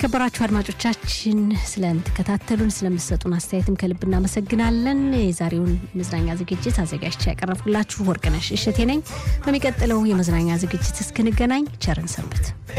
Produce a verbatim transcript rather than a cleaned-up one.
የተከበራችሁ አድማጮቻችን ስለምትከታተሉን ስለምትሰጡን አስተያየትም ከልብ እናመሰግናለን። የዛሬውን መዝናኛ ዝግጅት አዘጋጅቼ ያቀርብኩላችሁ ወርቅነሽ እሸቴ ነኝ። በሚቀጥለው የመዝናኛ ዝግጅት እስክንገናኝ ቸርን ሰንብት።